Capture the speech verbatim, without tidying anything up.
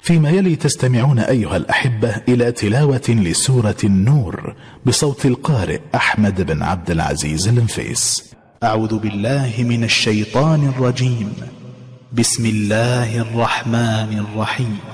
فيما يلي تستمعون أيها الأحبة إلى تلاوة لسورة النور بصوت القارئ أحمد بن عبد العزيز النفيس. أعوذ بالله من الشيطان الرجيم. بسم الله الرحمن الرحيم.